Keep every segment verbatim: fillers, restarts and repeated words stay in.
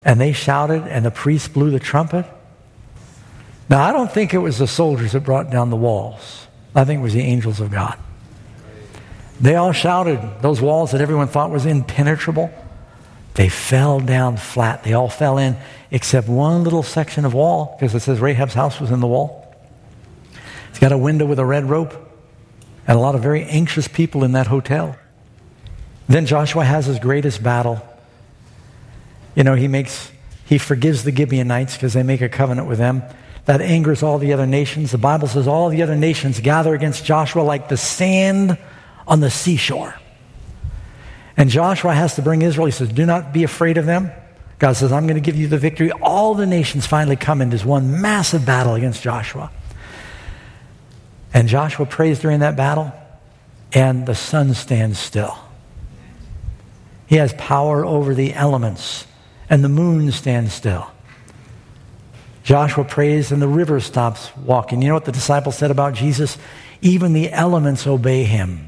And they shouted, and the priest blew the trumpet. Now, I don't think it was the soldiers that brought down the walls. I think it was the angels of God. They all shouted. Those walls that everyone thought was impenetrable, they fell down flat. They all fell in except one little section of wall, because it says Rahab's house was in the wall. It's got a window with a red rope and a lot of very anxious people in that hotel. Then Joshua has his greatest battle. You know, he makes, he forgives the Gibeonites because they make a covenant with them. That angers all the other nations. The Bible says all the other nations gather against Joshua like the sand on the seashore. And Joshua has to bring Israel. He says, do not be afraid of them. God says, I'm going to give you the victory. All the nations finally come into this one massive battle against Joshua. And Joshua prays during that battle, and the sun stands still. He has power over the elements, and the moon stands still. Joshua prays, and the river stops walking. You know what the disciples said about Jesus? Even the elements obey him.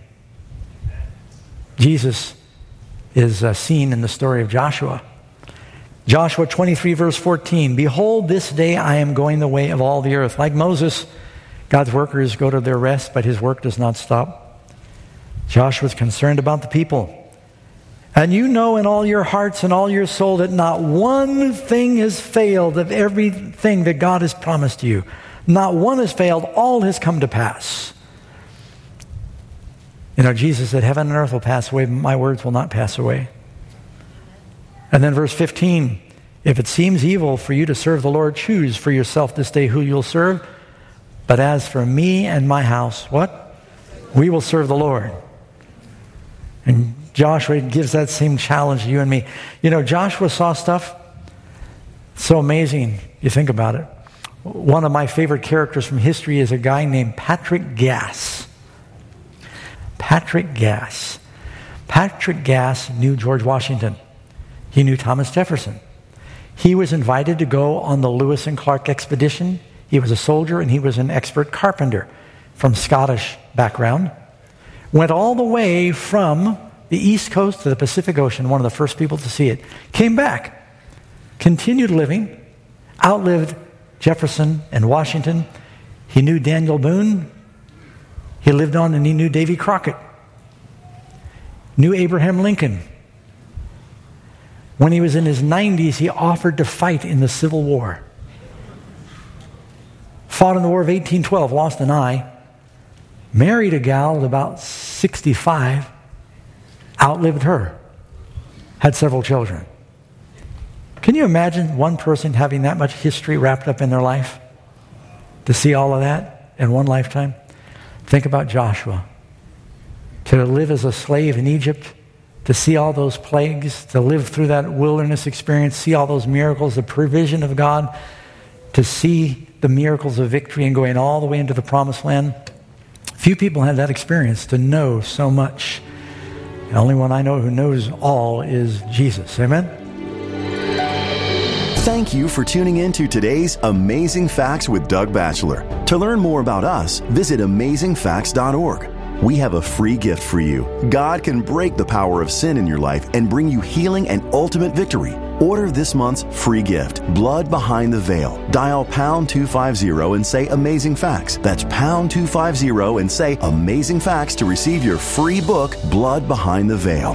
Jesus is uh, seen in the story of Joshua. Joshua twenty-three, verse fourteen, behold, this day I am going the way of all the earth. Like Moses, God's workers go to their rest, but his work does not stop. Joshua is concerned about the people. And you know in all your hearts and all your soul that not one thing has failed of everything that God has promised you. Not one has failed. All has come to pass. You know, Jesus said, heaven and earth will pass away, but my words will not pass away. And then verse fifteen, if it seems evil for you to serve the Lord, choose for yourself this day who you'll serve. But as for me and my house, what? We will serve the Lord. And Joshua gives that same challenge to you and me. You know, Joshua saw stuff so amazing. You think about it. One of my favorite characters from history is a guy named Patrick Gass. Patrick Gass. Patrick Gass knew George Washington. He knew Thomas Jefferson. He was invited to go on the Lewis and Clark expedition. He was a soldier and he was an expert carpenter from Scottish background. Went all the way from the East Coast to the Pacific Ocean, one of the first people to see it. Came back, continued living, outlived Jefferson and Washington. He knew Daniel Boone. He lived on and he knew Davy Crockett. Knew Abraham Lincoln. When he was in his nineties, he offered to fight in the Civil War. Fought in the War of eighteen twelve, lost an eye. Married a gal at about sixty-five. Outlived her. Had several children. Can you imagine one person having that much history wrapped up in their life? To see all of that in one lifetime? Think about Joshua. To live as a slave in Egypt, to see all those plagues, to live through that wilderness experience, see all those miracles, the provision of God, to see the miracles of victory and going all the way into the promised land. Few people have that experience to know so much. The only one I know who knows all is Jesus. Amen? Thank you for tuning in to today's Amazing Facts with Doug Batchelor. To learn more about us, visit amazing facts dot org. We have a free gift for you. God can break the power of sin in your life and bring you healing and ultimate victory. Order this month's free gift, Blood Behind the Veil. Dial pound two fifty and say Amazing Facts. That's pound two fifty and say Amazing Facts to receive your free book, Blood Behind the Veil.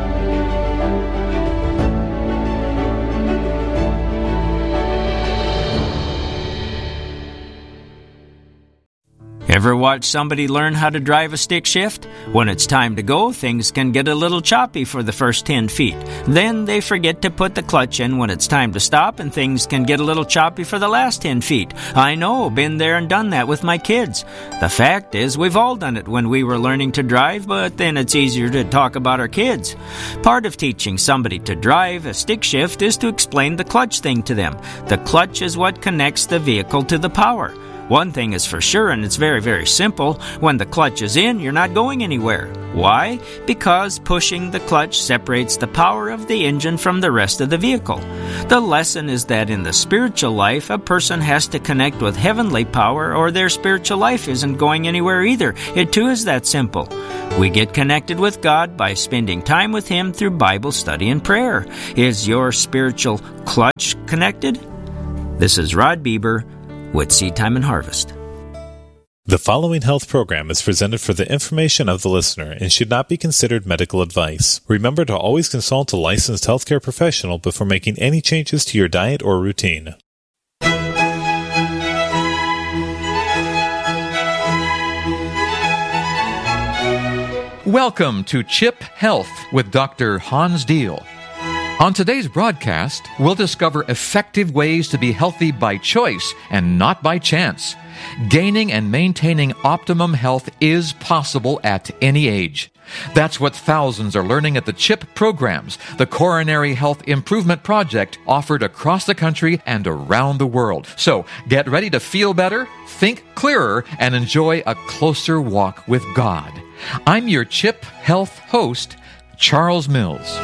Ever watch somebody learn how to drive a stick shift? When it's time to go, things can get a little choppy for the first ten feet. Then they forget to put the clutch in when it's time to stop, and things can get a little choppy for the last ten feet. I know, been there and done that with my kids. The fact is, we've all done it when we were learning to drive, but then it's easier to talk about our kids. Part of teaching somebody to drive a stick shift is to explain the clutch thing to them. The clutch is what connects the vehicle to the power. One thing is for sure, and it's very, very simple. When the clutch is in, you're not going anywhere. Why? Because pushing the clutch separates the power of the engine from the rest of the vehicle. The lesson is that in the spiritual life, a person has to connect with heavenly power or their spiritual life isn't going anywhere either. It too is that simple. We get connected with God by spending time with Him through Bible study and prayer. Is your spiritual clutch connected? This is Rod Bieber with Seed Time and Harvest. The following health program is presented for the information of the listener and should not be considered medical advice. Remember to always consult a licensed healthcare professional before making any changes to your diet or routine. Welcome to Chip Health with Doctor Hans Deal. On today's broadcast, we'll discover effective ways to be healthy by choice and not by chance. Gaining and maintaining optimum health is possible at any age. That's what thousands are learning at the CHIP programs, the Coronary Health Improvement Project, offered across the country and around the world. So get ready to feel better, think clearer, and enjoy a closer walk with God. I'm your CHIP Health host, Charles Mills.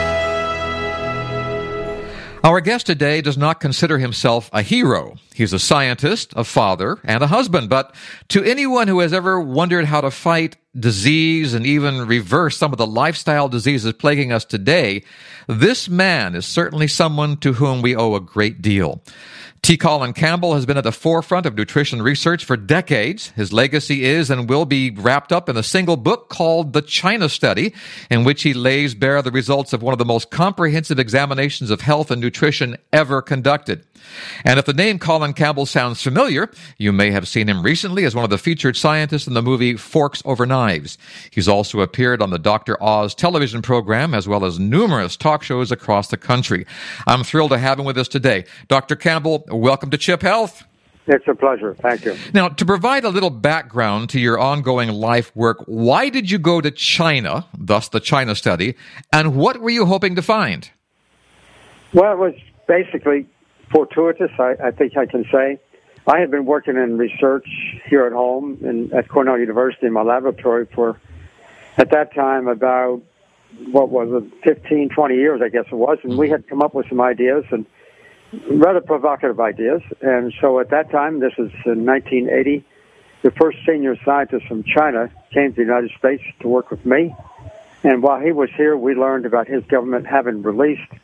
Our guest today does not consider himself a hero. He's a scientist, a father, and a husband. But to anyone who has ever wondered how to fight disease and even reverse some of the lifestyle diseases plaguing us today, this man is certainly someone to whom we owe a great deal. T. Colin Campbell has been at the forefront of nutrition research for decades. His legacy is and will be wrapped up in a single book called The China Study, in which he lays bare the results of one of the most comprehensive examinations of health and nutrition ever conducted. And if the name Colin Campbell sounds familiar, you may have seen him recently as one of the featured scientists in the movie Forks Over Knives. He's also appeared on the Doctor Oz television program, as well as numerous talk shows across the country. I'm thrilled to have him with us today. Doctor Campbell, welcome to Chip Health. It's a pleasure. Thank you. Now, to provide a little background to your ongoing life work, why did you go to China, thus the China Study, and what were you hoping to find? Well, it was basically fortuitous, I, I think I can say. I had been working in research here at home and at Cornell University in my laboratory for, at that time, about, what was it, fifteen, twenty years, I guess it was, and we had come up with some ideas, and rather provocative ideas. And so at that time, this is in nineteen eighty, the first senior scientist from China came to the United States to work with me. And while he was here, we learned about his government having released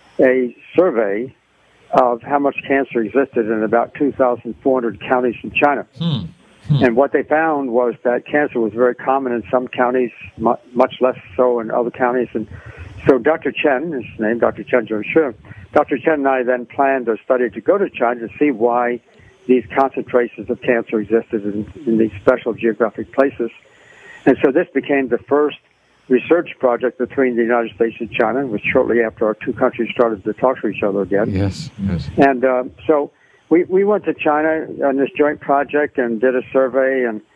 a survey of how much cancer existed in about two thousand four hundred counties in China. Hmm. Hmm. And what they found was that cancer was very common in some counties, mu- much less so in other counties. And so Doctor Chen, his name, Doctor Chen Zhongxue, Doctor Chen and I then planned a study to go to China to see why these concentrations of cancer existed in, in these special geographic places. And so this became the first research project between the United States and China. It was shortly after our two countries started to talk to each other again. Yes, yes. And uh, so we, we went to China on this joint project and did a survey and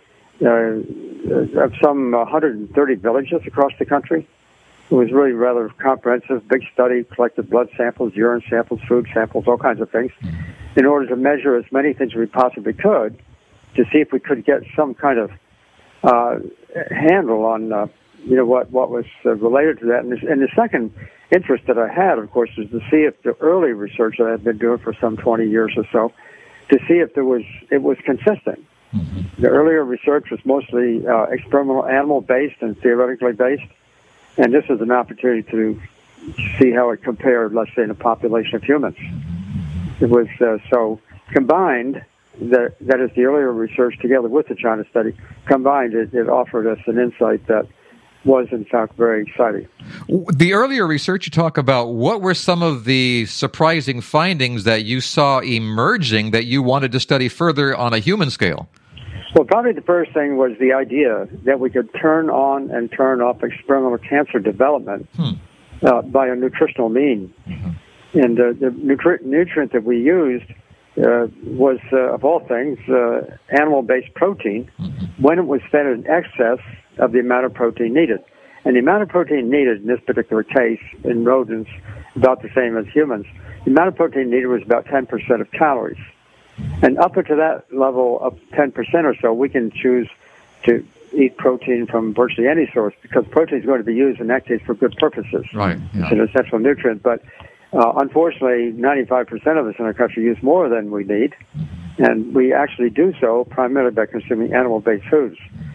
uh, of some one hundred thirty villages across the country. It was really rather comprehensive, big study, collected blood samples, urine samples, food samples, all kinds of things, in order to measure as many things as we possibly could to see if we could get some kind of uh, handle on uh, you know, what, what was uh, related to that. And, this, and the second interest that I had, of course, was to see if the early research that I had been doing for some twenty years or so, to see if there was it was consistent. Mm-hmm. The earlier research was mostly uh, experimental animal-based and theoretically based, and this was an opportunity to see how it compared, let's say, in a population of humans. It was uh, so combined, that, that is the earlier research together with the China study, combined, it, it offered us an insight that was, in fact, very exciting. The earlier research you talk about, what were some of the surprising findings that you saw emerging that you wanted to study further on a human scale? Well, probably the first thing was the idea that we could turn on and turn off experimental cancer development hmm. uh, by a nutritional mean. Mm-hmm. And uh, the nutri- nutrient that we used uh, was, uh, of all things, uh, animal-based protein mm-hmm. when it was fed in excess of the amount of protein needed. And the amount of protein needed in this particular case in rodents, about the same as humans, the amount of protein needed was about ten percent of calories. And up to that level of ten percent or so, we can choose to eat protein from virtually any source because protein is going to be used in that case for good purposes. Right. Yeah. It's an essential nutrient. But uh, unfortunately, ninety-five percent of us in our country use more than we need. And we actually do so primarily by consuming animal-based foods.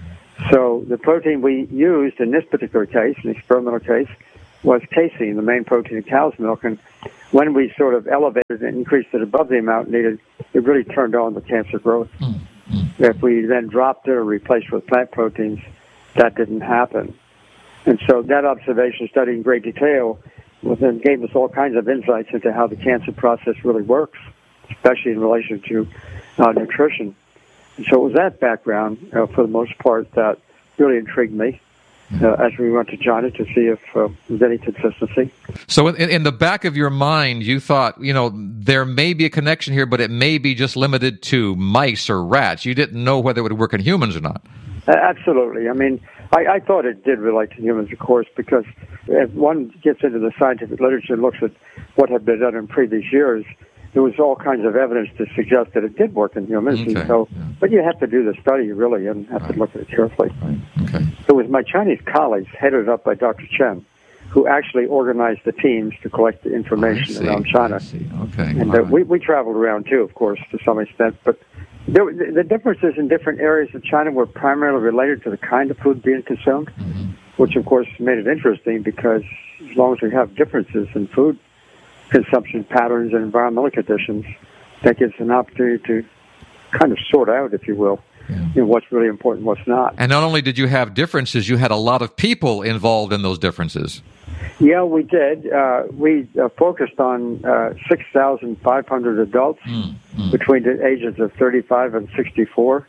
So the protein we used in this particular case, an experimental case, was casein, the main protein in cow's milk. And when we sort of elevated and increased it above the amount needed, it really turned on the cancer growth. Mm-hmm. If we then dropped it or replaced it with plant proteins, that didn't happen. And so that observation, studied in great detail, well, then gave us all kinds of insights into how the cancer process really works, especially in relation to uh, nutrition. And so it was that background, uh, for the most part, that really intrigued me uh, as we went to China to see if uh, there was any consistency. So in, in the back of your mind, you thought, you know, there may be a connection here, but it may be just limited to mice or rats. You didn't know whether it would work in humans or not. Uh, absolutely. I mean, I, I thought it did relate to humans, of course, because if one gets into the scientific literature and looks at what had been done in previous years, there was all kinds of evidence to suggest that it did work in humans. Okay. And so, yeah. But you have to do the study, really, and have right. to look at it carefully. Right. Okay. It was my Chinese colleagues, headed up by Doctor Chen, who actually organized the teams to collect the information around China. I see. Okay. And All uh, right. we, we traveled around, too, of course, to some extent. But there, the differences in different areas of China were primarily related to the kind of food being consumed, mm-hmm. which, of course, made it interesting because as long as we have differences in food consumption patterns and environmental conditions, that gives an opportunity to kind of sort out, if you will, yeah. you know, what's really important, what's not. And not only did you have differences, you had a lot of people involved in those differences. Yeah, we did. Uh, we uh, focused on uh, six thousand five hundred adults mm, mm. between the ages of thirty-five and sixty-four,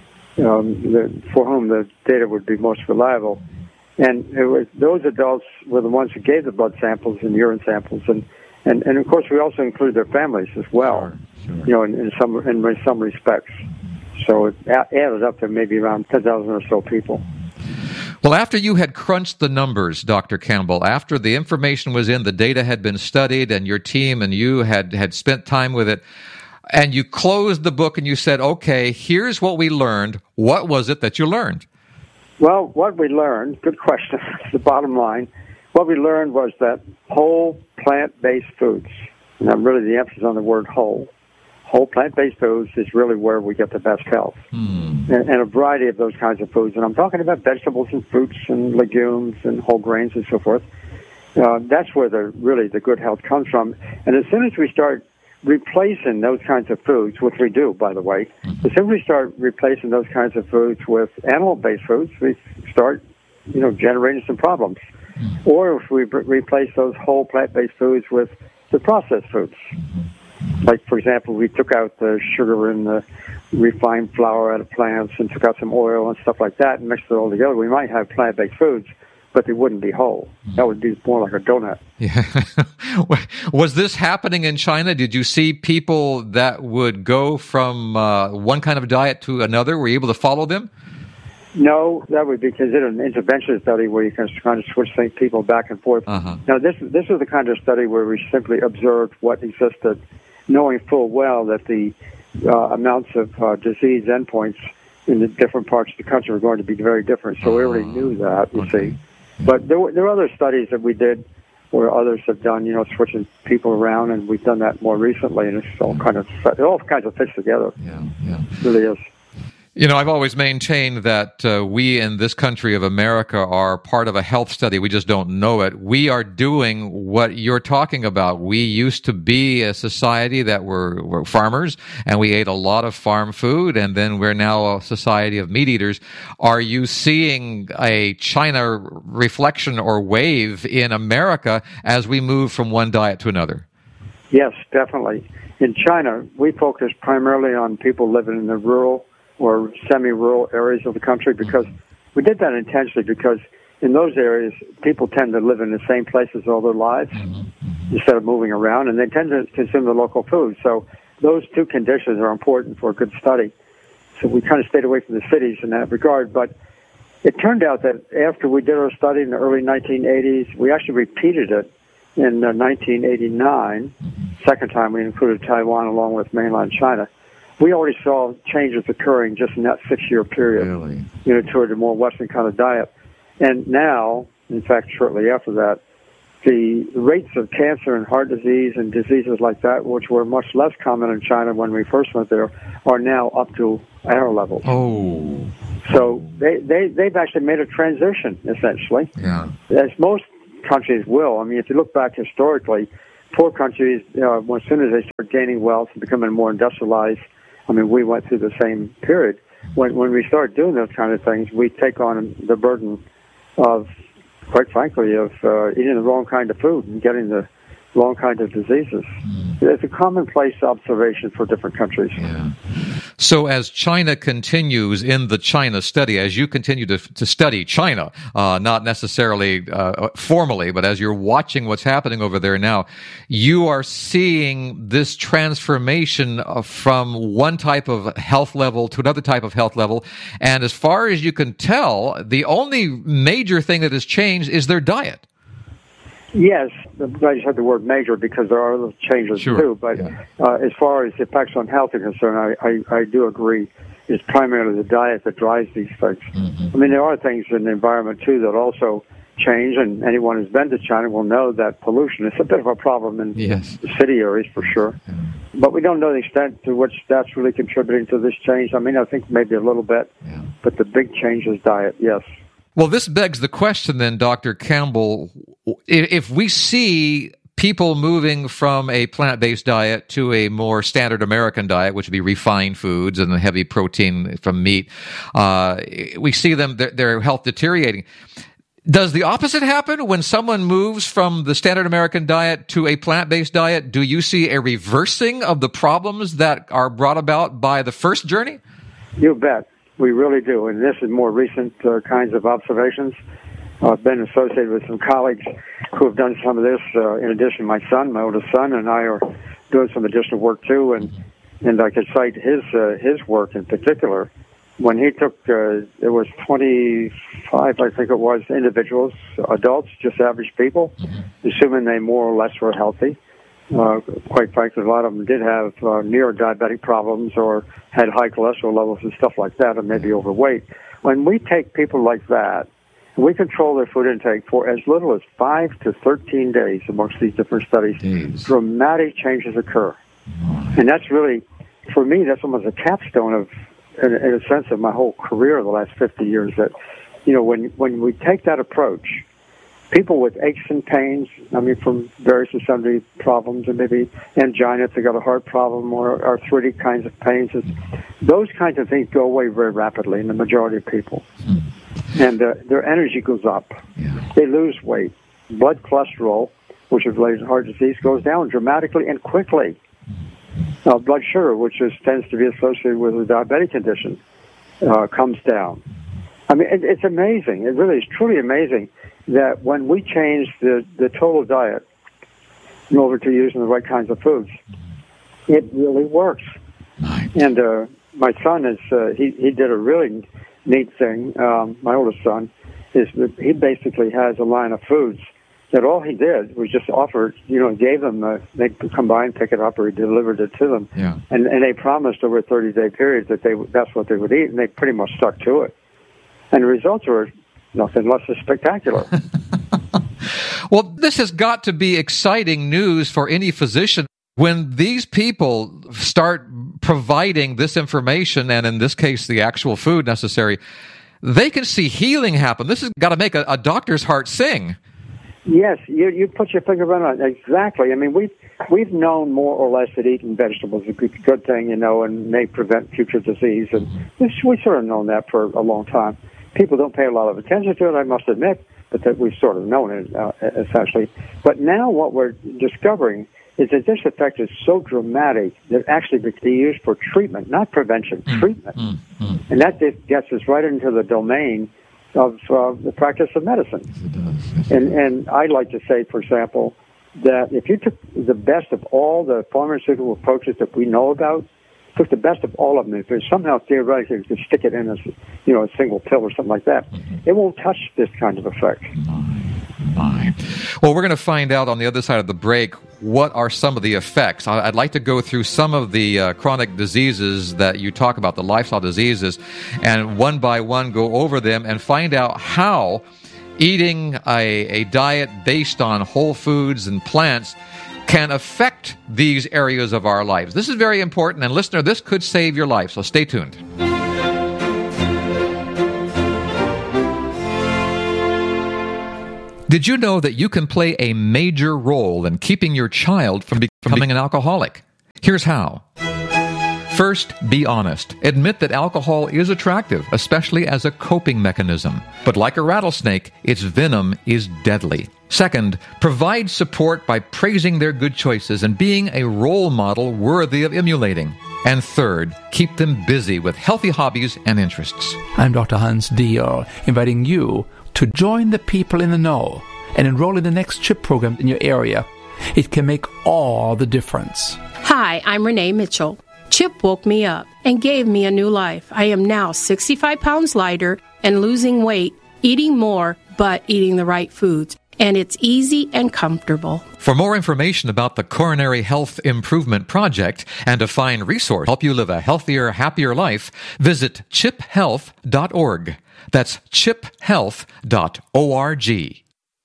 um, the, for whom the data would be most reliable. And it was, those adults were the ones who gave the blood samples and urine samples, and And, and of course, we also include their families as well, sure, sure. you know, in, in some in some respects. So it a- added up to maybe around ten thousand or so people. Well, after you had crunched the numbers, Doctor Campbell, after the information was in, the data had been studied, and your team and you had, had spent time with it, and you closed the book and you said, okay, here's what we learned. What was it that you learned? Well, what we learned, good question, the bottom line, what we learned was that whole plant-based foods, and I'm really the emphasis on the word whole, whole plant-based foods is really where we get the best health. Mm. And, and a variety of those kinds of foods. And I'm talking about vegetables and fruits and legumes and whole grains and so forth. Uh, that's where the really the good health comes from. And as soon as we start replacing those kinds of foods, which we do, by the way, mm-hmm. as soon as we start replacing those kinds of foods with animal-based foods, we start, you know, generating some problems. Mm-hmm. Or if we b- replace those whole plant-based foods with the processed foods. Mm-hmm. Like, for example, we took out the sugar and the refined flour out of plants and took out some oil and stuff like that and mixed it all together. We might have plant-based foods, but they wouldn't be whole. That would be more like a donut. Yeah. Was this happening in China? Did you see people that would go from uh, one kind of diet to another? Were you able to follow them? No, that would be considered an intervention study where you can kind of switch things, people back and forth. Uh-huh. Now, this this is the kind of study where we simply observed what existed, knowing full well that the uh, amounts of uh, disease endpoints in the different parts of the country were going to be very different. So uh-huh. we already knew that, you okay. see. But there were, there were other studies that we did where others have done, you know, switching people around, and we've done that more recently, and it's all kind of, it all kinds of fits together. Yeah, yeah. It really is. You know, I've always maintained that uh, we in this country of America are part of a health study. We just don't know it. We are doing what you're talking about. We used to be a society that were, were farmers, and we ate a lot of farm food, and then we're now a society of meat eaters. Are you seeing a China reflection or wave in America as we move from one diet to another? Yes, definitely. In China, we focus primarily on people living in the rural or semi-rural areas of the country, because we did that intentionally because in those areas, people tend to live in the same places all their lives mm-hmm. instead of moving around, and they tend to consume the local food. So those two conditions are important for a good study. So we kind of stayed away from the cities in that regard. But it turned out that after we did our study in the early nineteen eighties, we actually repeated it in uh, nineteen eighty-nine. Mm-hmm. Second time we included Taiwan along with mainland China. we already saw changes occurring just in that six-year period, Really? you know, toward a more Western kind of diet. And now, in fact, shortly after that, the rates of cancer and heart disease and diseases like that, which were much less common in China when we first went there, are now up to our levels. Oh. So they, they, they've actually made a transition, essentially, Yeah. as most countries will. I mean, if you look back historically, poor countries, uh, as soon as they start gaining wealth and becoming more industrialized, I mean, we went through the same period. When when we start doing those kind of things, we take on the burden of, quite frankly, of uh, eating the wrong kind of food and getting the wrong kind of diseases. Mm. It's a commonplace observation for different countries. Yeah. So as China continues in the China study, as you continue to, to study China, uh, not necessarily uh, formally, but as you're watching what's happening over there now, you are seeing this transformation of, from one type of health level to another type of health level. And as far as you can tell, the only major thing that has changed is their diet. Yes, I'm glad you said the word major because there are other changes Sure. too. But Yeah. uh, as far as the effects on health are concerned, I, I, I do agree it's primarily the diet that drives these things. Mm-hmm. I mean, there are things in the environment too that also change, and anyone who's been to China will know that pollution is a bit of a problem in Yes. the city areas for sure. Yeah. But we don't know the extent to which that's really contributing to this change. I mean, I think maybe a little bit, yeah. But the big change is diet, yes. Well, this begs the question then, Doctor Campbell, if we see people moving from a plant-based diet to a more standard American diet, which would be refined foods and the heavy protein from meat, uh, we see them, their, their health deteriorating. Does the opposite happen when someone moves from the standard American diet to a plant-based diet? Do you see a reversing of the problems that are brought about by the first journey? You bet. We really do, and this is more recent uh, kinds of observations. Uh, I've been associated with some colleagues who have done some of this. Uh, in addition, my son, my oldest son, and I are doing some additional work too, and and I could cite his uh, his work in particular. When he took, uh, it was twenty-five, I think it was, individuals, adults, just average people, mm-hmm. assuming they more or less were healthy. Uh, quite frankly, a lot of them did have uh, near-diabetic problems or had high cholesterol levels and stuff like that, and maybe overweight. When we take people like that, we control their food intake for as little as five to thirteen days amongst these different studies. Jeez. Dramatic changes occur. And that's really, for me, that's almost a capstone of, in, in a sense, of my whole career the last fifty years, that, you know, when, when we take that approach, people with aches and pains, I mean, from various and sundry problems, and maybe angina if they got a heart problem, or arthritic kinds of pains, those kinds of things go away very rapidly in the majority of people. And uh, their energy goes up. Yeah. They lose weight. Blood cholesterol, which is related to heart disease, goes down dramatically and quickly. Now, blood sugar, which is, tends to be associated with a diabetic condition, uh, comes down. I mean, it, it's amazing. It really is truly amazing that when we change the, the total diet in order to using the right kinds of foods, it really works. Nice. And uh, my son is, uh, he, he did a really neat thing. Um, my oldest son is that he basically has a line of foods that all he did was just offer, you know, gave them, uh, they could come by and pick it up, or he delivered it to them. Yeah. And, and they promised over a thirty-day period that they that's what they would eat, and they pretty much stuck to it. And the results were nothing less than spectacular. Well, this has got to be exciting news for any physician. When these people start providing this information, and in this case, the actual food necessary, they can see healing happen. This has got to make a, a doctor's heart sing. Yes, you you put your finger on it. Exactly. I mean, we've, we've known more or less that eating vegetables is a good, good thing, you know, and may prevent future disease. And we sort of known that for a long time. People don't pay a lot of attention to it, I must admit, but that we've sort of known it, uh, essentially. But now what we're discovering is that this effect is so dramatic that it actually can be used for treatment, not prevention, mm, treatment. Mm, mm. And that gets us right into the domain of uh, the practice of medicine. Yes, it does. Yes, and, and I'd like to say, for example, that if you took the best of all the pharmaceutical approaches that we know about, took the best of all of them, if there's somehow theoretically you could stick it in a, you know, a single pill or something like that, mm-hmm. it won't touch this kind of effect. My, my. Well, we're going to find out on the other side of the break what are some of the effects. I'd like to go through some of the uh, chronic diseases that you talk about, the lifestyle diseases, and one by one go over them and find out how eating a, a diet based on whole foods and plants can affect these areas of our lives. This is very important, and listener, this could save your life, so stay tuned. Did you know that you can play a major role in keeping your child from becoming an alcoholic? Here's how. First, be honest. Admit that alcohol is attractive, especially as a coping mechanism. But like a rattlesnake, its venom is deadly. Second, provide support by praising their good choices and being a role model worthy of emulating. And third, keep them busy with healthy hobbies and interests. I'm Doctor Hans Dior, inviting you to join the people in the know and enroll in the next CHIP program in your area. It can make all the difference. Hi, I'm Renee Mitchell. CHIP woke me up and gave me a new life. I am now sixty-five pounds lighter and losing weight, eating more, but eating the right foods. And it's easy and comfortable. For more information about the Coronary Health Improvement Project and to find resources to help you live a healthier, happier life, visit chip health dot org. That's chip health dot org.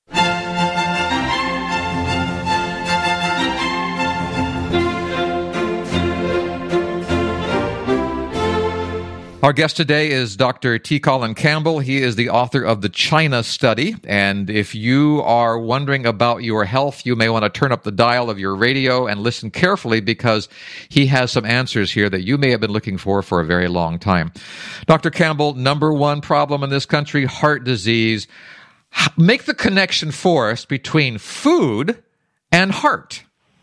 Our guest today is Doctor T. Colin Campbell. He is the author of the China Study. And if you are wondering about your health, you may want to turn up the dial of your radio and listen carefully, because he has some answers here that you may have been looking for for a very long time. Doctor Campbell, number one problem in this country, heart disease. Make the connection for us between food and heart.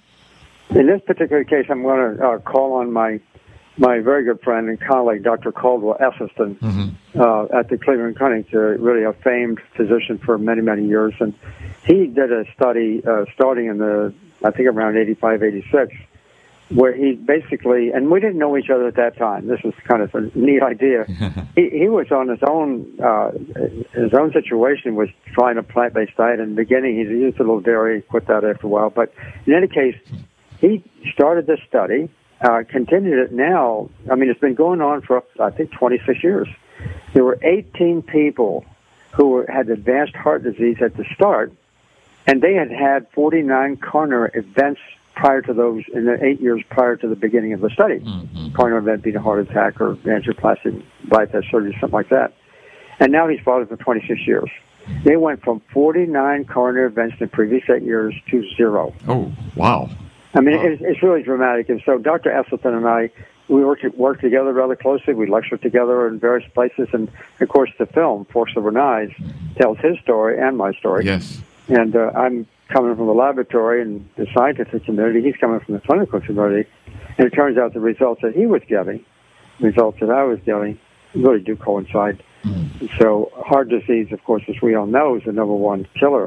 In this particular case, I'm going to uh, call on my my very good friend and colleague, Doctor Caldwell Esselstyn, mm-hmm. uh, at the Cleveland Clinic, uh, really a famed physician for many, many years. And he did a study uh, starting in the, I think around eighty-five, eighty-six, where he basically, and we didn't know each other at that time. This was kind of a neat idea. he, he was on his own, uh, his own situation was trying a plant-based diet. In the beginning, he used a little dairy, quit that after a while. But in any case, he started this study. Uh, continued it now. I mean, it's been going on for, I think, twenty-six years. There were eighteen people who were, had advanced heart disease at the start, and they had had forty-nine coronary events prior to those, in the eight years prior to the beginning of the study. Mm-hmm. Coronary event being a heart attack or angioplasty, bypass surgery, something like that. And now he's followed for twenty-six years. They went from forty-nine coronary events in the previous eight years to zero. Oh, wow. I mean, it's, it's really dramatic. And so Doctor Esselstyn and I, we work, work together rather closely. We lecture together in various places. And, of course, the film, Forks Over Knives, tells his story and my story. Yes. And uh, I'm coming from the laboratory and the scientific community. He's coming from the clinical community. And it turns out the results that he was getting, results that I was getting, really do coincide. Mm. So heart disease, of course, as we all know, is the number one killer.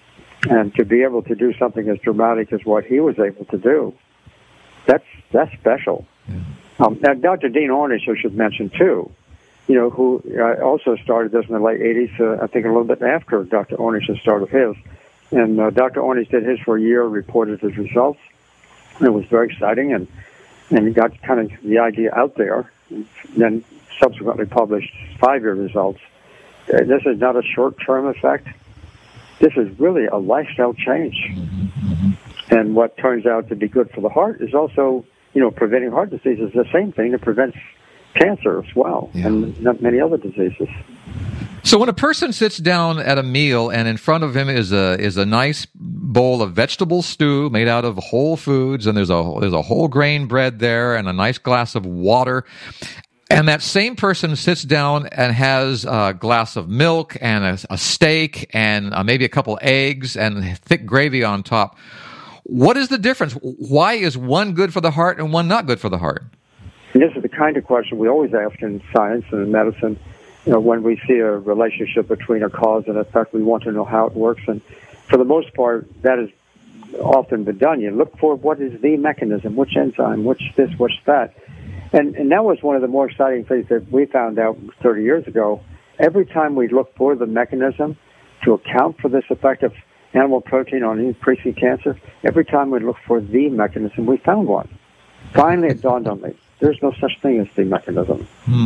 And to be able to do something as dramatic as what he was able to do, that's that's special. Yeah. Um, now, Doctor Dean Ornish, I should mention, too, you know, who uh, also started this in the late eighties, uh, I think a little bit after Doctor Ornish had started his. And uh, Doctor Ornish did his for a year, reported his results. And it was very exciting, and, and he got kind of the idea out there, and then subsequently published five-year results. Uh, this is not a short-term effect. This is really a lifestyle change. Mm-hmm, mm-hmm. And what turns out to be good for the heart is also, you know, preventing heart disease is the same thing that prevents cancer as well, yeah. and not many other diseases. So when a person sits down at a meal and in front of him is a is a nice bowl of vegetable stew made out of whole foods, and there's a there's a whole grain bread there and a nice glass of water, and that same person sits down and has a glass of milk and a, a steak and uh, maybe a couple eggs and thick gravy on top. What is the difference? Why is one good for the heart and one not good for the heart? And this is the kind of question we always ask in science and in medicine. You know, when we see a relationship between a cause and effect, we want to know how it works. And for the most part, that has often been done. You look for what is the mechanism, which enzyme, which this, which that. And, and that was one of the more exciting things that we found out thirty years ago. Every time we look for the mechanism to account for this effect, if, animal protein on increasing cancer, every time we looked for the mechanism, we found one. Finally, it dawned on me, there's no such thing as the mechanism.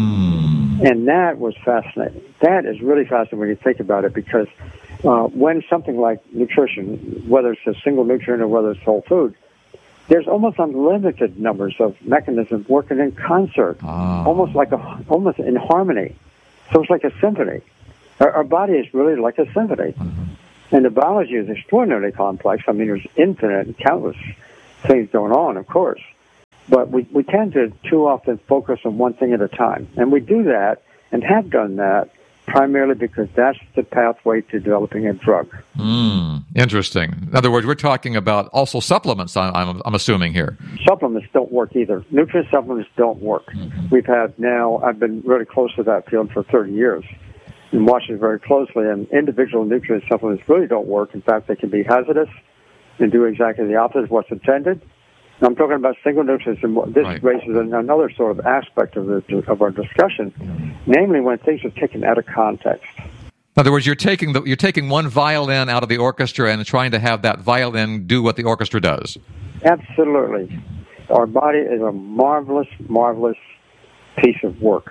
Hmm. And that was fascinating. That is really fascinating when you think about it, because uh, when something like nutrition, whether it's a single nutrient or whether it's whole food, there's almost unlimited numbers of mechanisms working in concert, ah. almost like a, almost in harmony. So it's like a symphony. Our, our body is really like a symphony. Mm-hmm. And the biology is extraordinarily complex. I mean, there's infinite and countless things going on, of course. But we, we tend to too often focus on one thing at a time. And we do that and have done that primarily because that's the pathway to developing a drug. Mm, interesting. In other words, we're talking about also supplements, I'm, I'm, I'm assuming here. Supplements don't work either. Nutrient supplements don't work. Mm-hmm. We've had now, I've been really close to that field for thirty years and watching it very closely, and individual nutrient supplements really don't work. In fact, they can be hazardous and do exactly the opposite of what's intended. I'm talking about single nutrients, and this right. raises another sort of aspect of the, of our discussion, namely when things are taken out of context. In other words, you're taking the, you're taking one violin out of the orchestra and trying to have that violin do what the orchestra does. Absolutely. Our body is a marvelous, marvelous piece of work,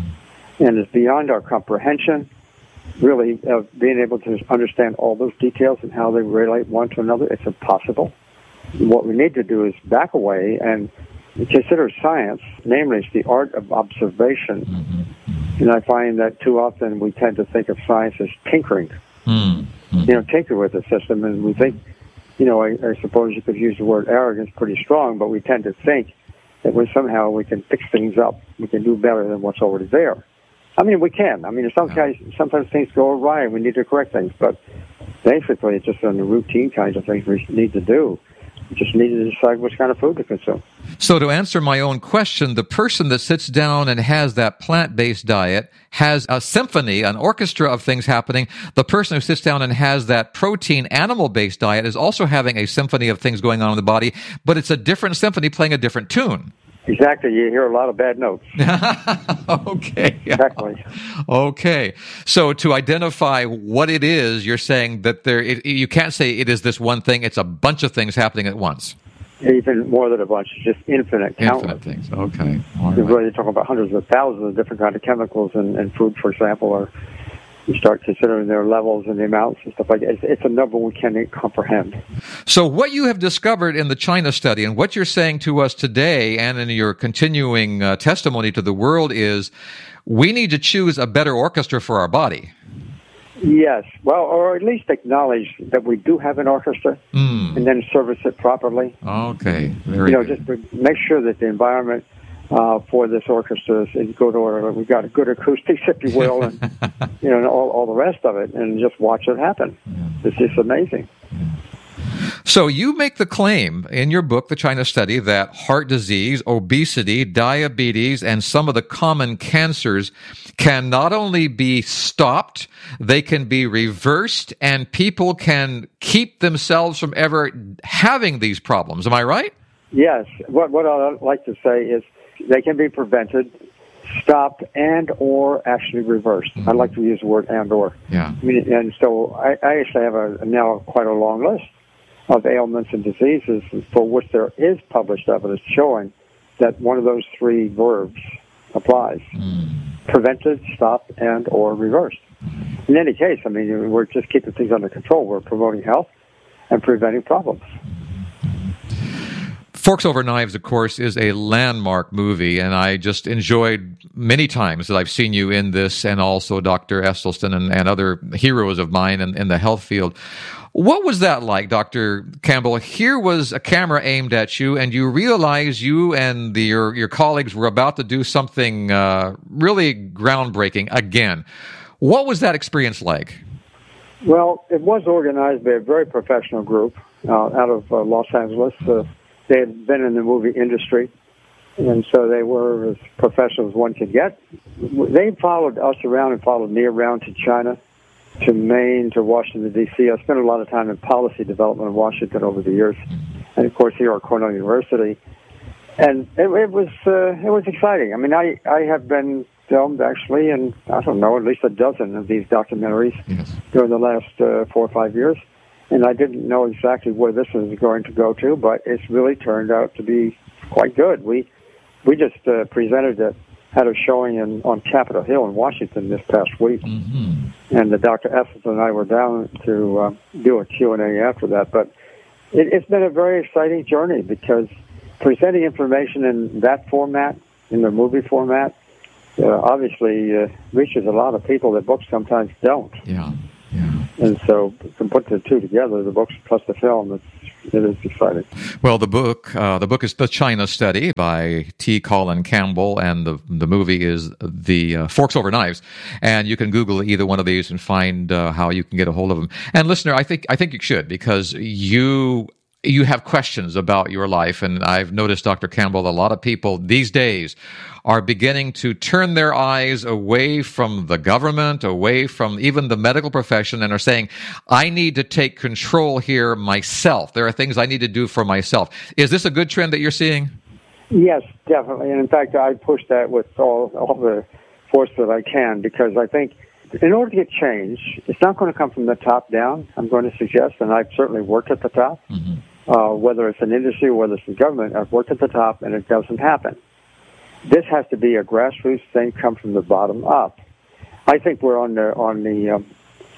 and it's beyond our comprehension, really, of being able to understand all those details and how they relate one to another. It's impossible. What we need to do is back away and consider science, namely it's the art of observation. Mm-hmm. And I find that too often we tend to think of science as tinkering. Mm-hmm. You know, tinker with the system, and we think, you know, I, I suppose you could use the word arrogance pretty strong, but we tend to think that we somehow we can fix things up, we can do better than what's already there. I mean, we can. I mean, in some cases, sometimes things go awry and we need to correct things, but basically it's just on the routine kinds of things we need to do. We just need to decide which kind of food to consume. So to answer my own question, the person that sits down and has that plant-based diet has a symphony, an orchestra of things happening. The person who sits down and has that protein animal-based diet is also having a symphony of things going on in the body, but it's a different symphony playing a different tune. Exactly. You hear a lot of bad notes. Okay. Exactly. Okay. So to identify what it is, you're saying that there, it, you can't say it is this one thing. It's a bunch of things happening at once. Even more than a bunch. It's just infinite, countless. Infinite things. Okay. All right. You're really talking about hundreds of thousands of different kinds of chemicals in, in food, for example, or you start considering their levels and the amounts and stuff like that. It's, it's a number we can't comprehend. So what you have discovered in the China study and what you're saying to us today and in your continuing uh, testimony to the world is we need to choose a better orchestra for our body. Yes. Well, or at least acknowledge that we do have an orchestra mm. and then service it properly. Okay. Very you know, good. just to make sure that the environment Uh, for this orchestra is in good order. We've got good acoustics, if you will, and you know, and all, all the rest of it, and just watch it happen. Yeah. It's just amazing. Yeah. So you make the claim in your book, The China Study, that heart disease, obesity, diabetes, and some of the common cancers can not only be stopped, they can be reversed, and people can keep themselves from ever having these problems. Am I right? Yes. What, what I'd like to say is they can be prevented, stopped, and or actually reversed. Mm-hmm. I'd like to use the word and or. Yeah. I mean, and so I, I actually have a, now quite a long list of ailments and diseases for which there is published evidence showing that one of those three verbs applies. Mm. Prevented, stopped, and or reversed. Mm. In any case, I mean, we're just keeping things under control. We're promoting health and preventing problems. Forks Over Knives, of course, is a landmark movie, and I just enjoyed many times that I've seen you in this, and also Doctor Esselstyn and, and other heroes of mine in, in the health field. What was that like, Doctor Campbell? Here was a camera aimed at you, and you realized you and the, your, your colleagues were about to do something uh, really groundbreaking again. What was that experience like? Well, it was organized by a very professional group uh, out of uh, Los Angeles. Uh, They had been in the movie industry, and so they were as professional as one could get. They followed us around and followed me around to China, to Maine, to Washington, D C I spent a lot of time in policy development in Washington over the years, and of course here at Cornell University. And it, it was uh, it was exciting. I mean, I, I have been filmed actually in, I don't know, at least a dozen of these documentaries yes. during the last uh, four or five years. and I didn't know exactly where this was going to go to, but it's really turned out to be quite good. We we just uh, presented it, had a showing in, on Capitol Hill in Washington this past week, Mm-hmm. and the Doctor Essels and I were down to uh, do a Q and A after that. But it, it's been a very exciting journey because presenting information in that format, in the movie format, uh, obviously uh, reaches a lot of people that books sometimes don't. Yeah, yeah. And so to put the two together, the books plus the film, it's, it is exciting. Well, the book, uh, the book is The China Study by T. Colin Campbell, and the the movie is The uh, Forks Over Knives. And you can Google either one of these and find uh, how you can get a hold of them. And listener, I think I think you should, because you you have questions about your life, and I've noticed, Doctor Campbell, a lot of people these days are beginning to turn their eyes away from the government, away from even the medical profession, and are saying, I need to take control here myself. There are things I need to do for myself. Is this a good trend that you're seeing? Yes, definitely. And in fact, I push that with all, all the force that I can, because I think in order to get change, it's not going to come from the top down, I'm going to suggest, and I've certainly worked at the top. Mm-hmm. Uh, whether it's an industry or whether it's the government, I've worked at the top, and it doesn't happen. This has to be a grassroots thing, come from the bottom up. I think we're on the on the um,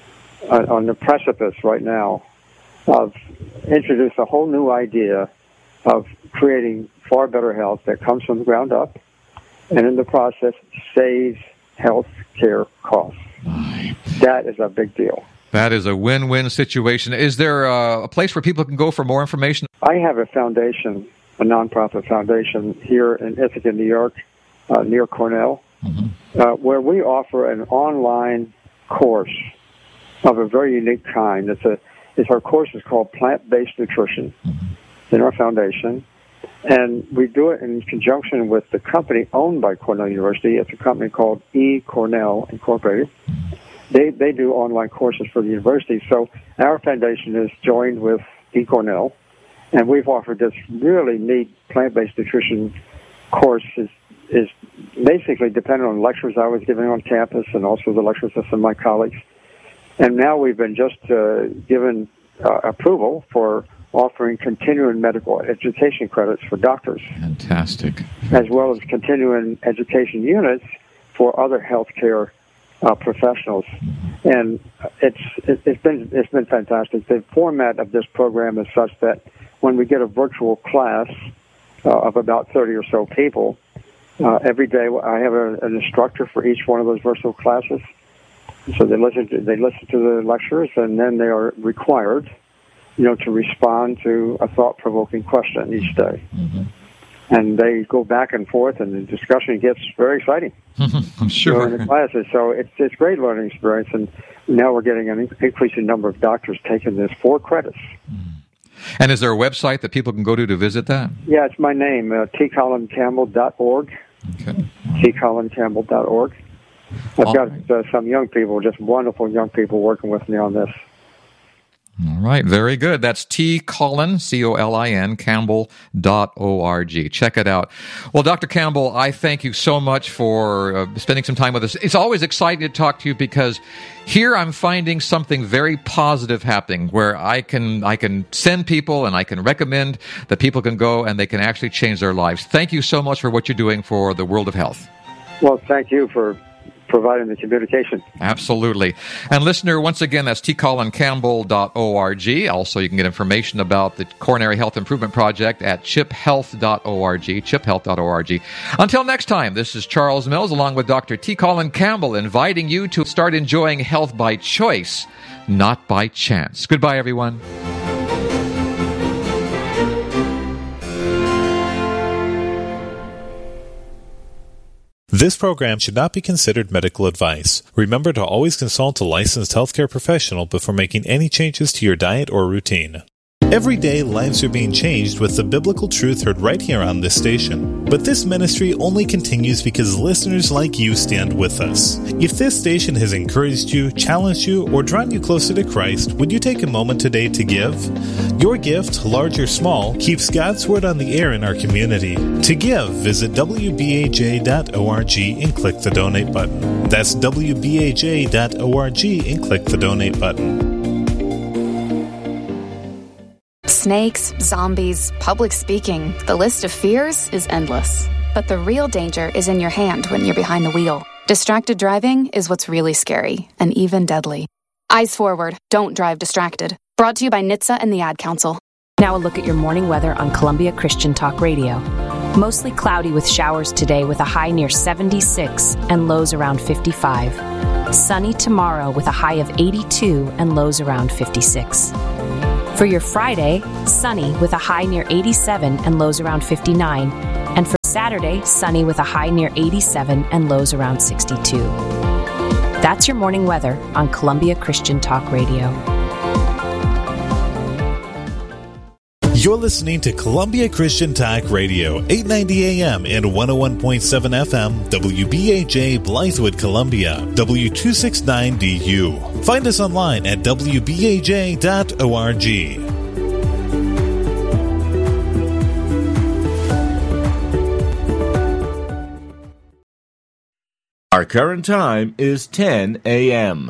on the precipice right now of introduce a whole new idea of creating far better health that comes from the ground up, and in the process saves health care costs. That is a big deal. That is a win-win situation. Is there a, a place where people can go for more information? I have a foundation, a nonprofit foundation here in Ithaca, New York, uh, near Cornell, mm-hmm. uh, where we offer an online course of a very unique kind. It's a, it's our course is called Plant-Based Nutrition mm-hmm. in our foundation, and we do it in conjunction with the company owned by Cornell University. It's a company called eCornell Incorporated. They they do online courses for the university. So our foundation is joined with eCornell, and we've offered this really neat plant-based nutrition course. is is basically dependent on lectures I was giving on campus and also the lectures of some of my colleagues. And now we've been just uh, given uh, approval for offering continuing medical education credits for doctors. Fantastic. As well as continuing education units for other healthcare Uh, professionals, and it's it, it's been it's been fantastic. The format of this program is such that when we get a virtual class uh, of about thirty or so people, uh, every day I have a, an instructor for each one of those virtual classes. So they listen to, they listen to the lectures, and then they are required, you know, to respond to a thought-provoking question each day. Mm-hmm. And they go back and forth, and the discussion gets very exciting. I'm sure. You know, in the classes. So it's it's a great learning experience, and now we're getting an increasing number of doctors taking this for credits. And is there a website that people can go to to visit that? Yeah, it's my name, uh, t colin campbell dot org. Okay. t colin campbell dot org. I've All got right. uh, some young people, just wonderful young people working with me on this. All right, very good. That's T. Colin, C O L I N, Campbell dot org. Check it out. Well, Doctor Campbell, I thank you so much for uh, spending some time with us. It's always exciting to talk to you because here I'm finding something very positive happening where I can I can send people and I can recommend that people can go and they can actually change their lives. Thank you so much for what you're doing for the world of health. Well, thank you for providing the communication. Absolutely. And listener, once again, that's t colin campbell dot org. Also, you can get information about the Coronary Health Improvement Project at chip health dot org, chip health dot org. Until next time, this is Charles Mills along with Doctor T. Colin Campbell inviting you to start enjoying health by choice, not by chance. Goodbye, everyone. This program should not be considered medical advice. Remember to always consult a licensed healthcare professional before making any changes to your diet or routine. Every day, lives are being changed with the biblical truth heard right here on this station. But this ministry only continues because listeners like you stand with us. If this station has encouraged you, challenged you, or drawn you closer to Christ, would you take a moment today to give? Your gift, large or small, keeps God's Word on the air in our community. To give, visit w b a j dot org and click the donate button. That's w b a j dot org and click the donate button. Snakes, zombies, public speaking. The list of fears is endless. But the real danger is in your hand when you're behind the wheel. Distracted driving is what's really scary and even deadly. Eyes forward. Don't drive distracted. Brought to you by N H T S A and the Ad Council. Now a look at your morning weather on Columbia Christian Talk Radio. Mostly cloudy with showers today with a high near seventy-six and lows around fifty-five. Sunny tomorrow with a high of eighty-two and lows around fifty-six. For your Friday, sunny with a high near eighty-seven and lows around fifty-nine. And for Saturday, sunny with a high near eighty-seven and lows around sixty-two. That's your morning weather on Columbia Christian Talk Radio. You're listening to Columbia Christian Talk Radio, eight ninety A M and one oh one point seven F M, W B A J, Blythewood, Columbia, W two sixty-nine D U. Find us online at w b a j dot org. Our current time is ten A M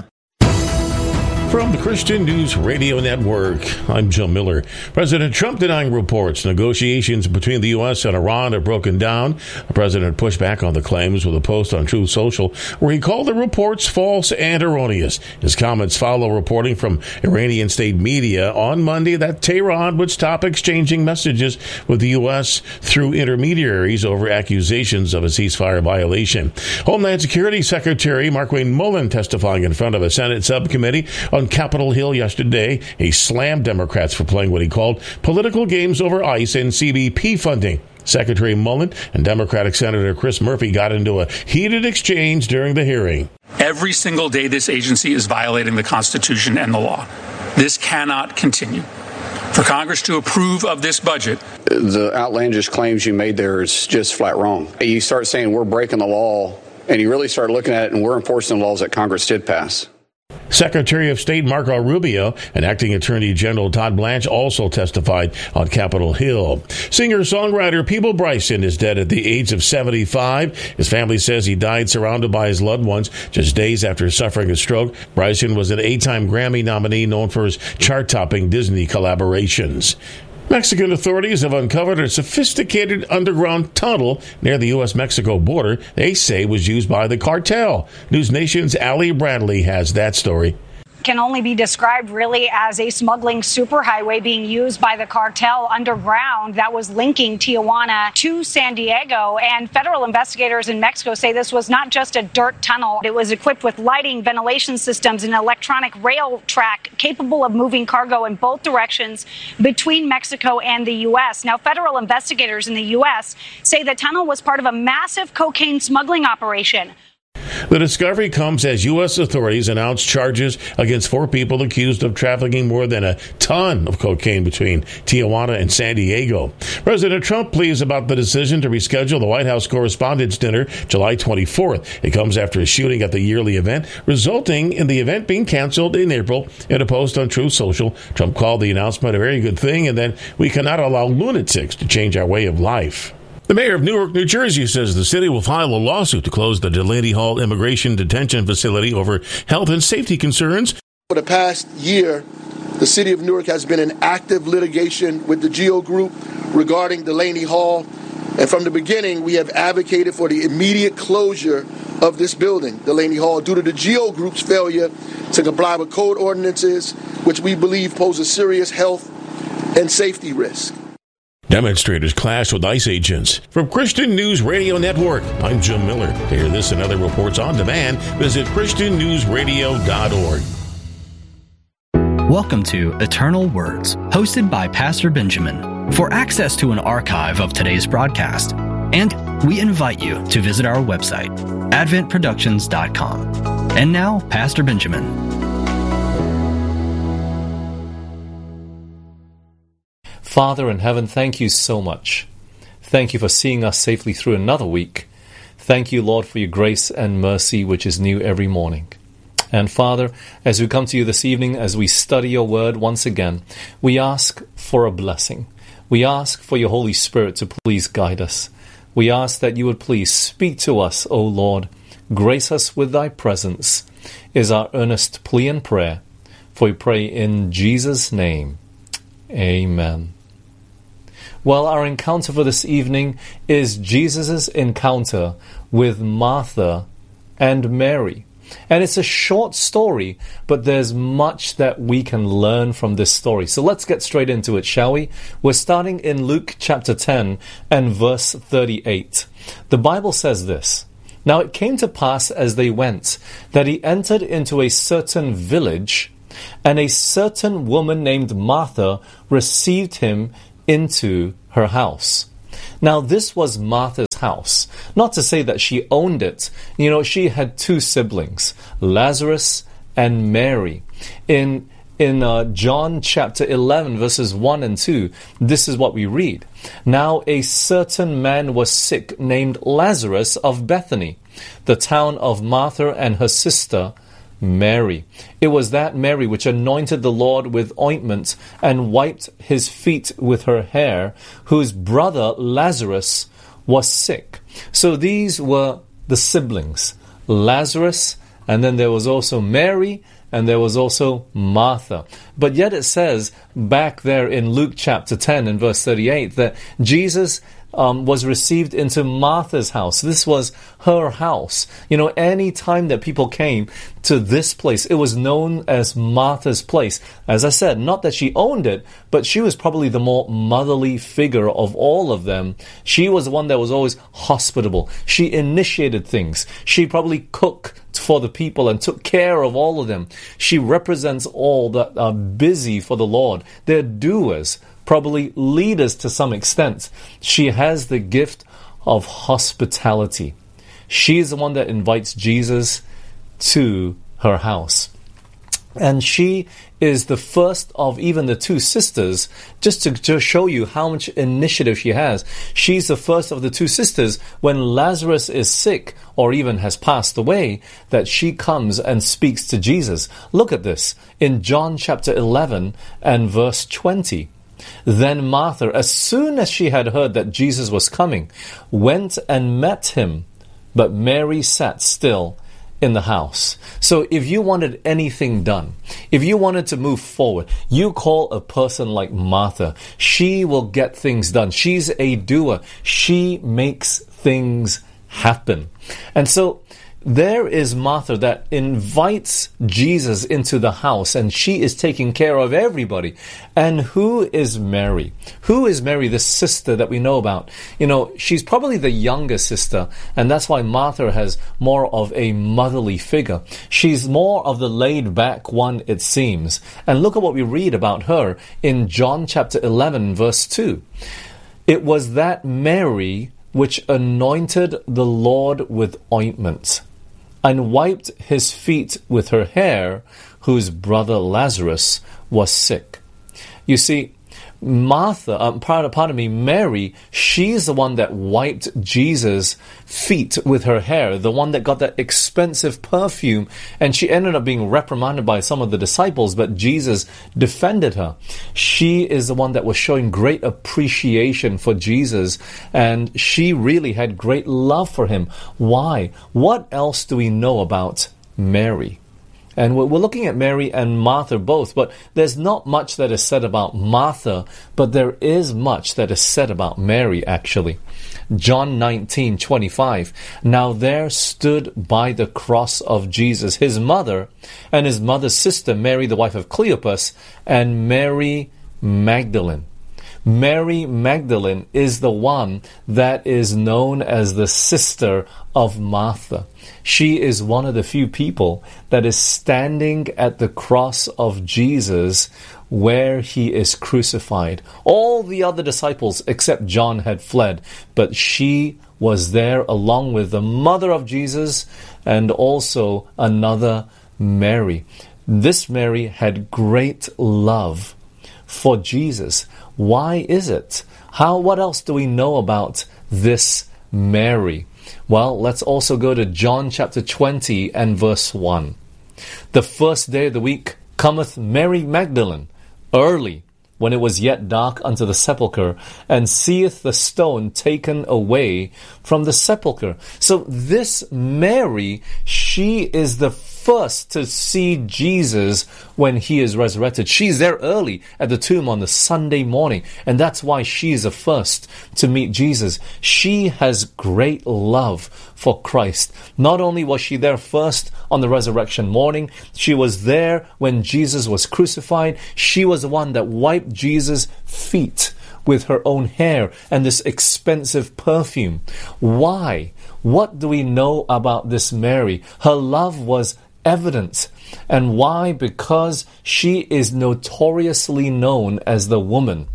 From the Christian News Radio Network, I'm Joe Miller. President Trump denying reports negotiations between the U S and Iran have broken down. The president pushed back on the claims with a post on Truth Social where he called the reports false and erroneous. His comments follow reporting from Iranian state media on Monday that Tehran would stop exchanging messages with the U S through intermediaries over accusations of a ceasefire violation. Homeland Security Secretary Markwayne Mullin testifying in front of a Senate subcommittee on Capitol Hill yesterday. He slammed Democrats for playing what he called political games over ICE and C B P funding. Secretary Mullin and Democratic Senator Chris Murphy got into a heated exchange during the hearing. Every single day this agency is violating the Constitution and the law. This cannot continue. For Congress to approve of this budget. The outlandish claims you made there is just flat wrong. You start saying we're breaking the law, and you really start looking at it, and we're enforcing the laws that Congress did pass. Secretary of State Marco Rubio and Acting Attorney General Todd Blanche also testified on Capitol Hill. Singer-songwriter Peeble Bryson is dead at the age of seventy-five. His family says he died surrounded by his loved ones just days after suffering a stroke. Bryson was an eight-time Grammy nominee known for his chart-topping Disney collaborations. Mexican authorities have uncovered a sophisticated underground tunnel near the U S Mexico border they say was used by the cartel. News Nation's Allie Bradley has that story. Can only be described really as a smuggling superhighway being used by the cartel underground that was linking Tijuana to San Diego. And federal investigators in Mexico say this was not just a dirt tunnel. It was equipped with lighting, ventilation systems, and electronic rail track capable of moving cargo in both directions between Mexico and the U S. Now, federal investigators in the U S say the tunnel was part of a massive cocaine smuggling operation. The discovery comes as U S authorities announced charges against four people accused of trafficking more than a ton of cocaine between Tijuana and San Diego. President Trump pleads about the decision to reschedule the White House Correspondents' Dinner July twenty-fourth. It comes after a shooting at the yearly event, resulting in the event being canceled in April. In a post on Truth Social, Trump called the announcement a very good thing and that we cannot allow lunatics to change our way of life. The mayor of Newark, New Jersey says the city will file a lawsuit to close the Delaney Hall Immigration Detention Facility over health and safety concerns. For the past year, the city of Newark has been in active litigation with the GEO Group regarding Delaney Hall. And from the beginning, we have advocated for the immediate closure of this building, Delaney Hall, due to the GEO Group's failure to comply with code ordinances, which we believe pose a serious health and safety risk. Demonstrators clashed with ICE agents. From Christian News Radio Network, I'm Jim Miller. To hear this and other reports on demand, visit christian news radio dot org. Welcome to Eternal Words, hosted by Pastor Benjamin. For access to an archive of today's broadcast, and we invite you to visit our website, advent productions dot com. And now, Pastor Benjamin. Father in heaven, thank you so much. Thank you for seeing us safely through another week. Thank you, Lord, for your grace and mercy, which is new every morning. And Father, as we come to you this evening, as we study your word once again, we ask for a blessing. We ask for your Holy Spirit to please guide us. We ask that you would please speak to us, O Lord. Grace us with thy presence is our earnest plea and prayer. For we pray in Jesus' name. Amen. Well, our encounter for this evening is Jesus' encounter with Martha and Mary. And it's a short story, but there's much that we can learn from this story. So let's get straight into it, shall we? We're starting in Luke chapter ten and verse thirty-eight. The Bible says this: "Now it came to pass as they went, that he entered into a certain village, and a certain woman named Martha received him into her house." Now, this was Martha's house. Not to say that she owned it. You know, she had two siblings, Lazarus and Mary. In in uh, John chapter eleven, verses one and two, this is what we read. "Now a certain man was sick, named Lazarus of Bethany, the town of Martha and her sister Mary. It was that Mary which anointed the Lord with ointment and wiped his feet with her hair, whose brother Lazarus was sick." So these were the siblings, Lazarus, and then there was also Mary, and there was also Martha. But yet it says back there in Luke chapter ten and verse thirty-eight that Jesus Um, was received into Martha's house. This was her house. You know, any time that people came to this place, it was known as Martha's place. As I said, not that she owned it, but she was probably the more motherly figure of all of them. She was the one that was always hospitable. She initiated things. She probably cooked for the people and took care of all of them. She represents all that are busy for the Lord. They're doers, probably leaders to some extent. She has the gift of hospitality. She's the one that invites Jesus to her house. And she is the first of even the two sisters, just to, to show you how much initiative she has. She's the first of the two sisters when Lazarus is sick or even has passed away, that she comes and speaks to Jesus. Look at this in John chapter eleven and verse twenty. "Then Martha, as soon as she had heard that Jesus was coming, went and met him, but Mary sat still in the house." So if you wanted anything done, if you wanted to move forward, you call a person like Martha. She will get things done. She's a doer. She makes things happen. And so there is Martha that invites Jesus into the house, and she is taking care of everybody. And who is Mary? Who is Mary, this sister that we know about? You know, she's probably the younger sister, and that's why Martha has more of a motherly figure. She's more of the laid-back one, it seems. And look at what we read about her in John chapter eleven, verse two. "It was that Mary which anointed the Lord with ointment, and wiped his feet with her hair, whose brother Lazarus was sick." You see, Martha, um, pardon, pardon me, Mary, she's the one that wiped Jesus' feet with her hair, the one that got that expensive perfume, and she ended up being reprimanded by some of the disciples, but Jesus defended her. She is the one that was showing great appreciation for Jesus, and she really had great love for him. Why? What else do we know about Mary? And we're looking at Mary and Martha both, but there's not much that is said about Martha, but there is much that is said about Mary, actually. John nineteen twenty-five. "Now there stood by the cross of Jesus his mother, and his mother's sister Mary, the wife of Cleopas, and Mary Magdalene." Mary Magdalene is the one that is known as the sister of Martha. She is one of the few people that is standing at the cross of Jesus where he is crucified. All the other disciples except John had fled, but she was there along with the mother of Jesus and also another Mary. This Mary had great love for Jesus. Why is it? How? What else do we know about this Mary? Well, let's also go to John chapter twenty and verse one. "The first day of the week cometh Mary Magdalene early, when it was yet dark, unto the sepulchre, and seeth the stone taken away from the sepulchre." So this Mary, she is the first to see Jesus when he is resurrected. She's there early at the tomb on the Sunday morning, and that's why she's the first to meet Jesus. She has great love for Christ. Not only was she there first on the resurrection morning, she was there when Jesus was crucified. She was the one that wiped Jesus' feet with her own hair and this expensive perfume. Why? What do we know about this Mary? Her love was evident. And why? Because she is notoriously known as the woman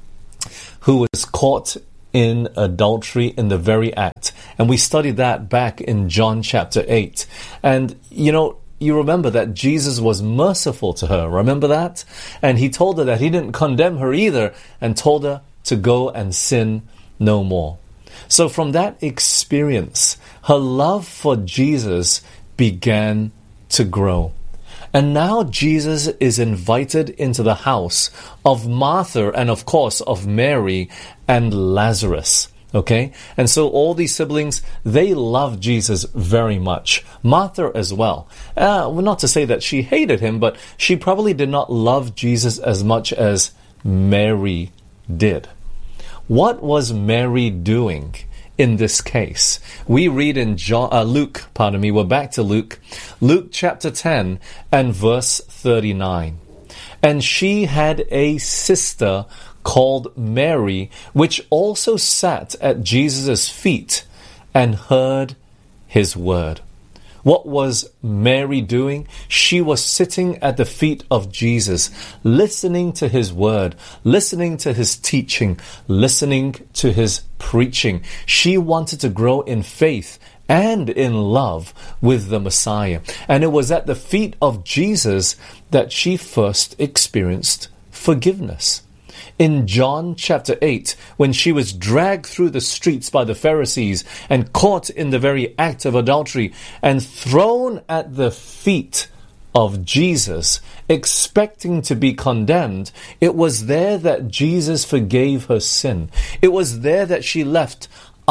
who was caught in adultery in the very act. And we studied that back in John chapter eight. And, you know, you remember that Jesus was merciful to her. Remember that? And he told her that he didn't condemn her either, and told her to go and sin no more. So from that experience, her love for Jesus began to grow. And now Jesus is invited into the house of Martha and, of course, of Mary and Lazarus. Okay? And so all these siblings, they love Jesus very much. Martha as well. Uh, well, not to say that she hated him, but she probably did not love Jesus as much as Mary did. What was Mary doing in this case? We read in John, uh, Luke, pardon me, we're back to Luke. Luke chapter ten and verse thirty-nine. And she had a sister called Mary, which also sat at Jesus' feet and heard his word. What was Mary doing? She was sitting at the feet of Jesus, listening to his word, listening to his teaching, listening to his preaching. She wanted to grow in faith and in love with the Messiah. And it was at the feet of Jesus that she first experienced forgiveness. In John chapter eight, when she was dragged through the streets by the Pharisees and caught in the very act of adultery and thrown at the feet of Jesus, expecting to be condemned, it was there that Jesus forgave her sin. It was there that she left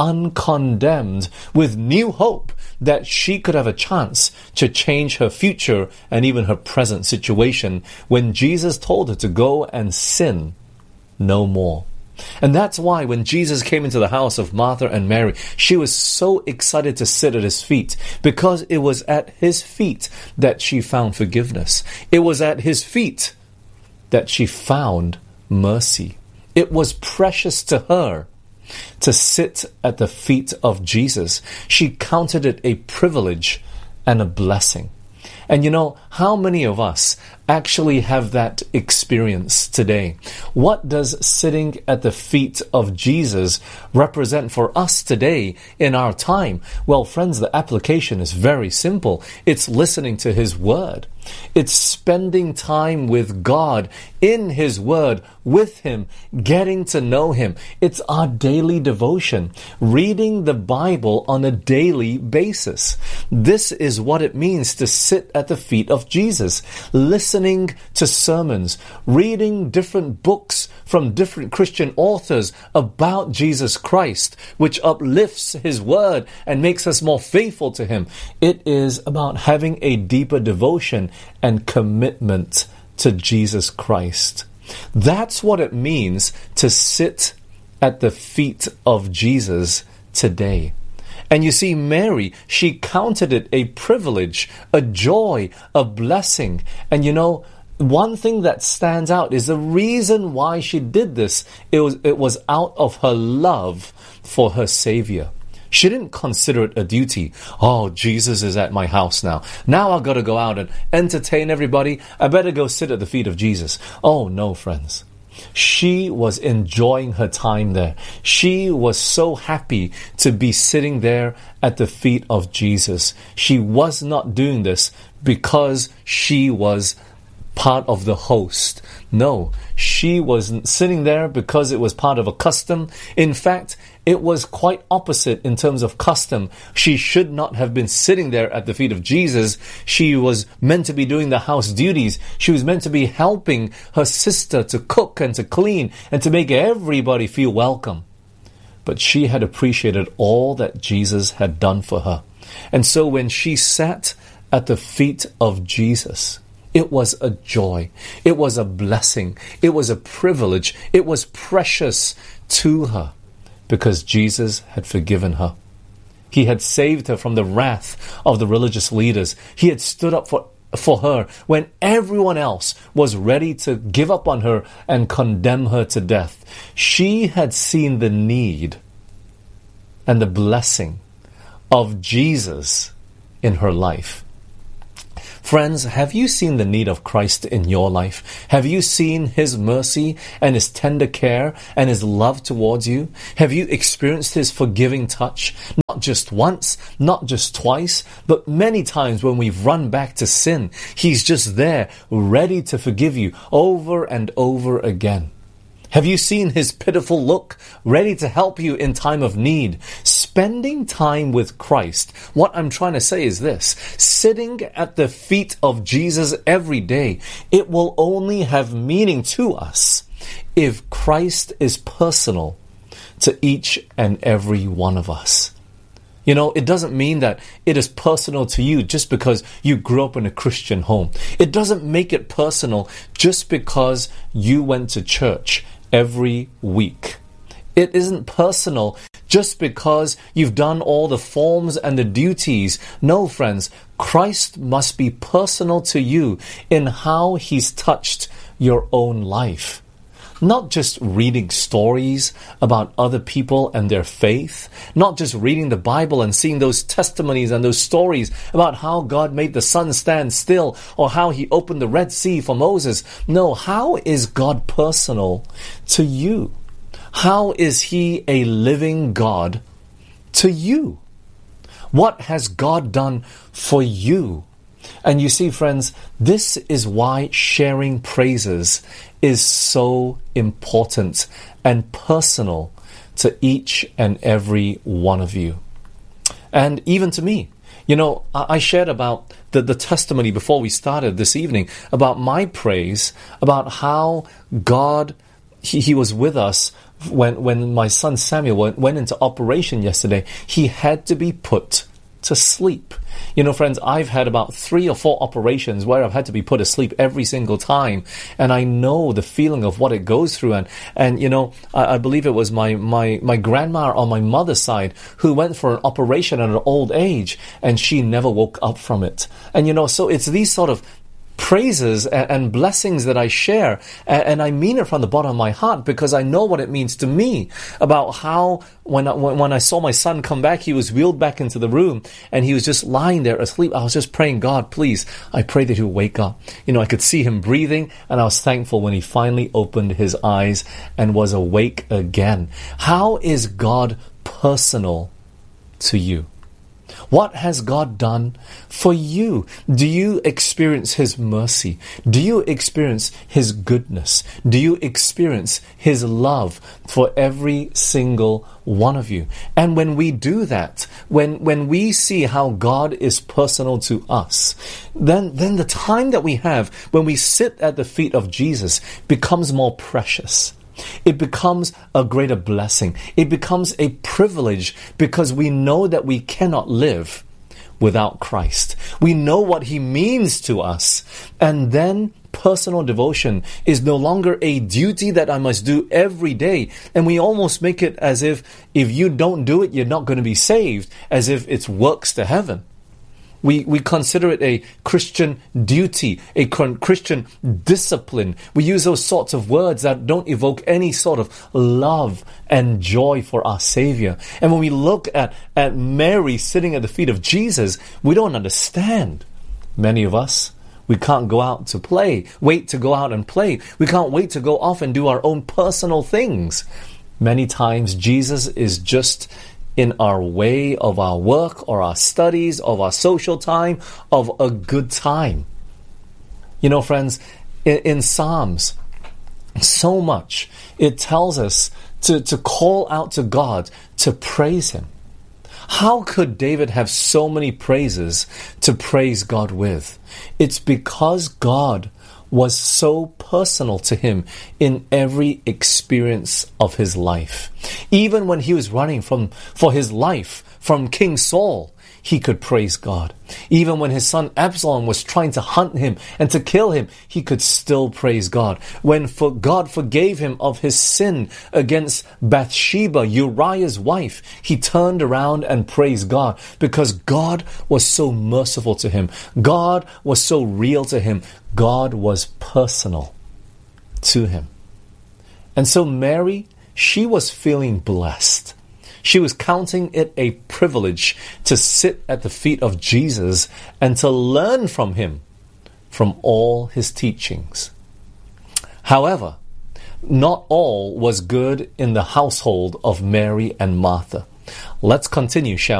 uncondemned with new hope that she could have a chance to change her future and even her present situation when Jesus told her to go and sin no more. And that's why when Jesus came into the house of Martha and Mary, she was so excited to sit at his feet, because it was at his feet that she found forgiveness. It was at his feet that she found mercy. It was precious to her to sit at the feet of Jesus. She counted it a privilege and a blessing. And you know, how many of us actually have that experience today? What does sitting at the feet of Jesus represent for us today in our time? Well, friends, the application is very simple. It's listening to his word. It's spending time with God in his word, with him, getting to know him. It's our daily devotion, reading the Bible on a daily basis. This is what it means to sit at the feet of Jesus, listening to sermons, reading different books from different Christian authors about Jesus Christ, which uplifts his word and makes us more faithful to him. It is about having a deeper devotion and commitment to Jesus Christ. That's what it means to sit at the feet of Jesus today. And you see, Mary, she counted it a privilege, a joy, a blessing. And you know, one thing that stands out is the reason why she did this. It was, it was out of her love for her Savior. She didn't consider it a duty. Oh, Jesus is at my house now. Now I've got to go out and entertain everybody. I better go sit at the feet of Jesus. Oh, no, friends. She was enjoying her time there. She was so happy to be sitting there at the feet of Jesus. She was not doing this because she was part of the host. No, she was sitting there because it was part of a custom. In fact, it was quite opposite in terms of custom. She should not have been sitting there at the feet of Jesus. She was meant to be doing the house duties. She was meant to be helping her sister to cook and to clean and to make everybody feel welcome. But she had appreciated all that Jesus had done for her. And so when she sat at the feet of Jesus, it was a joy. It was a blessing. It was a privilege. It was precious to her because Jesus had forgiven her. He had saved her from the wrath of the religious leaders. He had stood up for, for her when everyone else was ready to give up on her and condemn her to death. She had seen the need and the blessing of Jesus in her life. Friends, have you seen the need of Christ in your life? Have you seen His mercy and His tender care and His love towards you? Have you experienced His forgiving touch? Not just once, not just twice, but many times when we've run back to sin, He's just there, ready to forgive you over and over again. Have you seen His pitiful look, ready to help you in time of need? Spending time with Christ, what I'm trying to say is this: sitting at the feet of Jesus every day, it will only have meaning to us if Christ is personal to each and every one of us. You know, it doesn't mean that it is personal to you just because you grew up in a Christian home. It doesn't make it personal just because you went to church every week. It isn't personal just because you've done all the forms and the duties. No, friends, Christ must be personal to you in how He's touched your own life. Not just reading stories about other people and their faith, not just reading the Bible and seeing those testimonies and those stories about how God made the sun stand still or how He opened the Red Sea for Moses. No, how is God personal to you? How is He a living God to you? What has God done for you? And you see, friends, this is why sharing praises is so important and personal to each and every one of you. And even to me. You know, I shared about the, the testimony before we started this evening about my praise, about how God, He, he was with us when, when my son Samuel went, went into operation yesterday. He had to be put to sleep. You know, friends, I've had about three or four operations where I've had to be put to sleep every single time, and I know the feeling of what it goes through. And, and you know, I, I believe it was my, my, my grandma on my mother's side who went for an operation at an old age, and she never woke up from it. And, you know, so it's these sort of praises and, and blessings that I share, and, and I mean it from the bottom of my heart because I know what it means to me about how when I, when, when I saw my son come back, he was wheeled back into the room and he was just lying there asleep. I was just praying, God, please, I pray that he'll wake up. You know, I could see him breathing, and I was thankful when he finally opened his eyes and was awake again. How is God personal to you? What has God done for you? Do you experience His mercy? Do you experience His goodness? Do you experience His love for every single one of you? And when we do that, when when we see how God is personal to us, then, then the time that we have when we sit at the feet of Jesus becomes more precious. It becomes a greater blessing. It becomes a privilege because we know that we cannot live without Christ. We know what He means to us. And then personal devotion is no longer a duty that I must do every day. And we almost make it as if if you don't do it, you're not going to be saved, as if it's works to heaven. We we consider it a Christian duty, a Christian discipline. We use those sorts of words that don't evoke any sort of love and joy for our Savior. And when we look at, at Mary sitting at the feet of Jesus, we don't understand. Many of us, we can't go out to play, wait to go out and play. We can't wait to go off and do our own personal things. Many times Jesus is just in our way of our work or our studies, of our social time, of a good time. You know, friends, in, in Psalms, so much, it tells us to, to call out to God, to praise Him. How could David have so many praises to praise God with? It's because God was so personal to him in every experience of his life. Even when he was running from for his life from King Saul, he could praise God. Even when his son Absalom was trying to hunt him and to kill him, he could still praise God. When for God forgave him of his sin against Bathsheba, Uriah's wife, he turned around and praised God because God was so merciful to him. God was so real to him. God was personal to him. And so Mary, she was feeling blessed. She was counting it a privilege to sit at the feet of Jesus and to learn from him, from all his teachings. However, not all was good in the household of Mary and Martha. Let's continue, shall we?